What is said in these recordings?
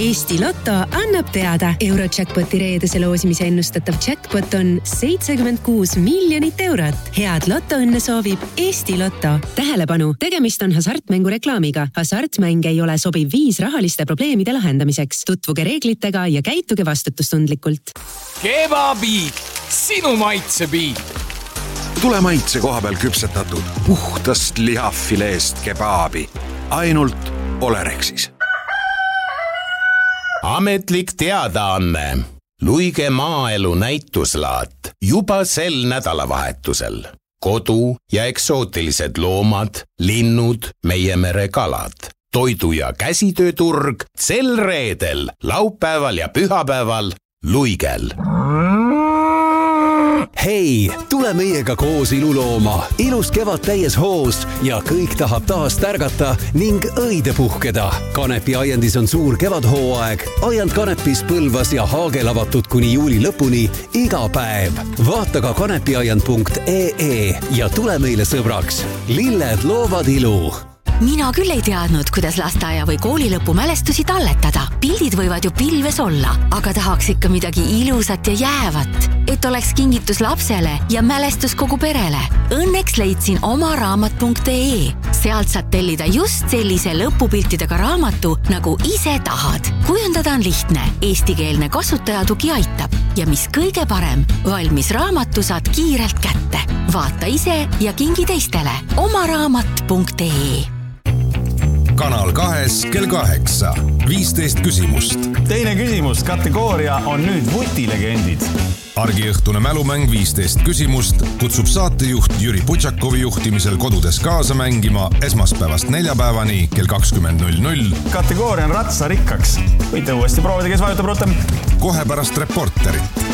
Eesti Lotto annab teada. Eurojackpoti reedese loosimise ennustatav jackpot on 76 miljonit eurot. Head Lottoõnne soovib Eesti Lotto. Tähelepanu, tegemist on hasartmängu reklaamiga. Hasartmäng ei ole sobiv viis rahaliste probleemide lahendamiseks. Tutvuge reeglitega ja käituge vastutustundlikult. Kebabiit, sinu maitsebiit. Tule maitse koha peal küpsetatud puhtast lihafileest kebaabi. Ainult Olerexis. Ametlik teadaanne. Luige maaelu näituslaat juba sel nädalavahetusel. Kodu- ja eksootilised loomad, linnud, meie mere kalad. Toidu- ja käsitööturg sel reedel, laupäeval ja pühapäeval Luigel. Hei, tule meiega koos ilulooma. Ilus kevad täies hoos ja kõik tahab taas tärgata ning õide puhkeda. Kanepi aiandis on suur kevadhooaeg. Aiand Kanepis, Põlvas ja Haagel avatud kuni juuli lõpuni iga päev. Vaata ka kanepiaiand.ee ja tule meile sõbraks. Lilled loovad ilu. Mina küll ei teadnud, kuidas lasteaia või kooli lõpu mälestusi talletada. Pildid võivad ju pilves olla, aga tahaks ikka midagi ilusat ja jäävat, et oleks kingitus lapsele ja mälestus kogu perele. Õnneks leidsin omaraamat.ee. Sealt saad tellida just sellise lõpupiltidega raamatu, nagu ise tahad. Kujundada on lihtne, eestikeelne kasutajatugi aitab ja mis kõige parem, valmis raamatu saad kiirelt kätte. Vaata ise ja kingi teistele. omaraamat.ee. Kanal 2 kell 8. 15 küsimust. Teine küsimus, kategooria on nüüd vutilegendid. Argiõhtune mälumäng 15 küsimust kutsub saatejuht Jüri Putšakovi juhtimisel kodudes kaasa mängima esmaspäevast neljapäevani kell 20.00. Kategooria on ratsarikkaks. Võite uuesti proovida, kes vajutab rutem. Kohe pärast reporterit.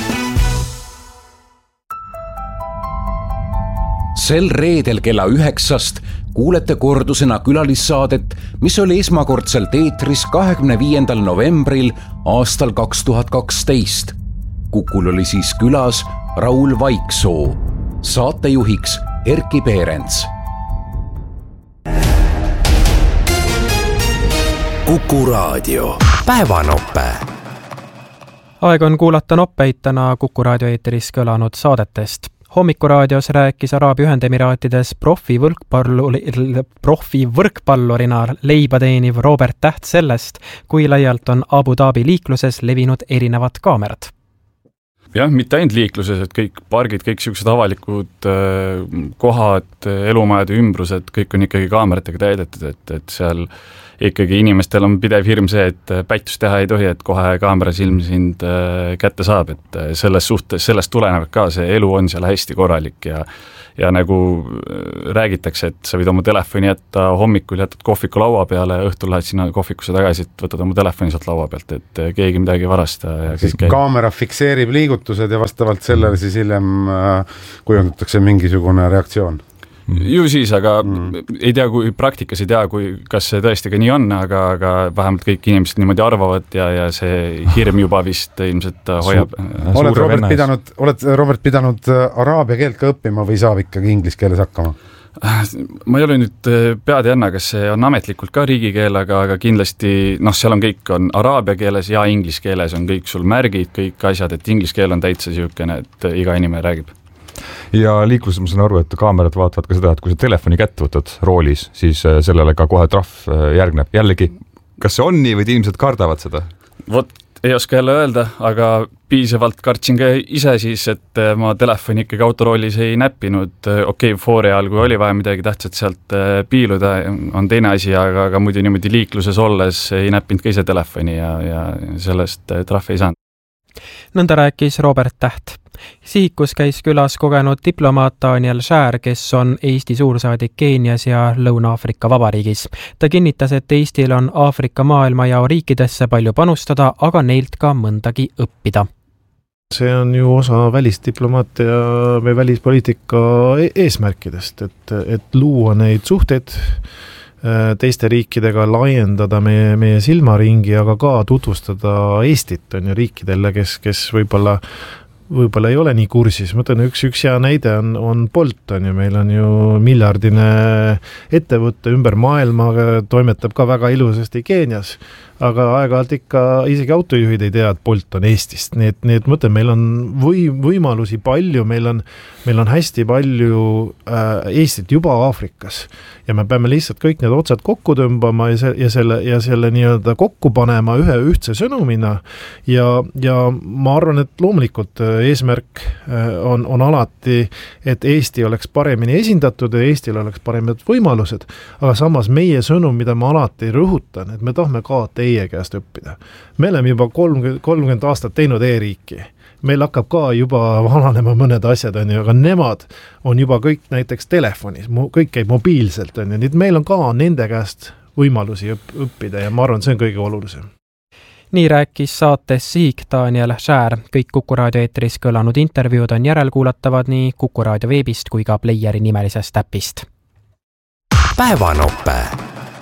Sel reedel kella 9 kuulete kordusena külalissaadet, mis oli esmakordselt eetris 25. novembril aastal 2012. Kukul oli siis külas Raul Vaiksoo, saatejuhiks Erki Peerents. Kuku Raadio. Päevanoppe. Aeg on kuulata noppeid täna Kuku Raadio eeteris kõlanud saadetest. Hommikuraadios rääkis Araabia Ühendemiraatides profivõrkpallurina leiba teeniv Robert Täht sellest, kui laialt on Abu Dhabi liikluses levinud erinevad kaamerad. Jah, mitte ainult liikluses, et kõik pargid, kõik sellised avalikud kohad, elumajade ümbrused, kõik on ikkagi kaameratega täidetud, et seal ikkagi inimestel on pidev hirm see, et pättust teha ei tohi, et kohe kaamera silm sind kätte saab, et sellest tulenevalt ka see elu on seal hästi korralik ja nagu räägitakse, et sa võid oma telefoni jätta hommikul, jätad kohviku laua peale ja õhtul lähed sinna kohvikusse tagasi, et võtad oma telefoni sealt laua pealt, et keegi midagi varasta. Ja siis kaamera fikseerib liigutused ja vastavalt sellele siis hiljem kujundatakse mingisugune reaktsioon. Ju siis, aga ei tea, kui praktikas ei tea, kas see tõesti ka nii on, aga vähemalt kõik inimesed niimoodi arvavad ja see hirm juba vist ilmselt hoiab. Oled Robert pidanud araabia keelt ka õppima või saab ikkagi inglise keeles hakkama? Ma ei ole nüüd pead jännä, kas see on ametlikult ka riigikeel, aga kindlasti, seal on kõik on araabia keeles ja inglise keeles on kõik sul märgid, kõik asjad, et inglise keel on täitsa siukene, et iga inimene räägib. Ja liikluses ma saan aru, et kaamerad vaatavad ka seda, et kui sa telefoni kätte võtad roolis, siis sellele ka kohe trahv järgneb. Jällegi, kas see on nii või inimesed kardavad seda? Vot, ei oska jälle öelda, aga piisavalt kartsin ka ise siis, et ma telefoni ikkagi autoroolis ei näppinud. Foori ajal, kui oli vaja midagi tähtsat sealt piiluda, on teine asi, aga muidu niimoodi liikluses olles ei näppinud ka ise telefoni ja sellest trahvi ei saanud. Nõnda rääkis Robert Täht. Sihikus käis külas kogenud diplomaat Daniel Schär, kes on Eesti suursaadik Keenias ja Lõuna-Aafrika Vabariigis. Ta kinnitas, et Eestil on Aafrika maailmajao riikidesse palju panustada, aga neilt ka mõndagi õppida. See on ju osa välisdiplomaatia või välispoliitika eesmärkidest, et luua neid suhteid teiste riikidega, laiendada meie silmaringi, aga ka tutvustada Eestit on ju riikidele, kes võib-olla võib-olla ei ole nii kursis, ma ütlen, üks hea näide on Bolt, on ju, meil on ju miljardine ettevõtte ümber maailma, toimetab ka väga ilusasti Keenias, aga aeg-ajalt ikka isegi autojuhid ei tea, et Bolt on Eestist, nii et mõtlen, meil on võimalusi palju, meil on hästi palju Eestit juba Aafrikas ja me peame lihtsalt kõik need otsad kokku tõmbama ja selle nii-öelda kokku panema ühtse sõnumina ja ma arvan, et loomulikult eesmärk on alati, et Eesti oleks paremini esindatud ja Eestil oleks paremad võimalused, aga samas meie sõnum, mida ma alati rõhutan, et me tahame ka teie käest õppida. Me oleme juba 30 aastat teinud e-riiki. Meil hakkab ka juba vananema mõned asjad, on ju, aga nemad on juba kõik näiteks telefonis, kõik käib mobiilselt, on ju, nii et meil on ka nende käest võimalusi õppida ja ma arvan, see on kõige olulisem. Nii rääkis saates Sihik Daniel Schär. Kõik Kuku Raadio eetris kõlanud intervjuud on järelkuulatavad nii Kuku Raadio veebist kui ka Playeri nimelisest äpist. Päevanope.